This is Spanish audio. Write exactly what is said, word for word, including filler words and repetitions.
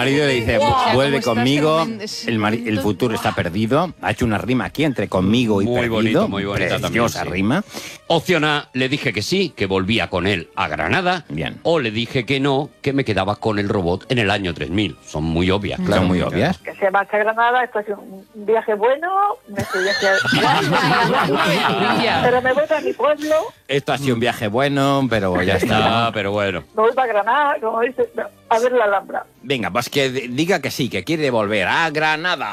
marido le dice, Wow, vuelve ¿cómo estás? conmigo, Tremendo, es el, mari- el futuro está perdido. Ha hecho una rima aquí entre conmigo y Muy perdido. bonito, muy bonita también, Preciosa sí. rima. Opción A, le dije que sí, que volvía con él a Granada. Bien. O le dije que no, que me quedaba con el robot en el año tres mil. Son muy obvias, claro. Son muy obvias. Que se marcha a Granada, esto es un viaje bueno, me estoy Maravilla. pero me voy a mi pueblo, Esto ha sido un viaje bueno, pero ya está. Ah, pero bueno. me voy para Granada, como dice, a ver la Alhambra. Venga, pues que diga que sí, que quiere volver a Granada.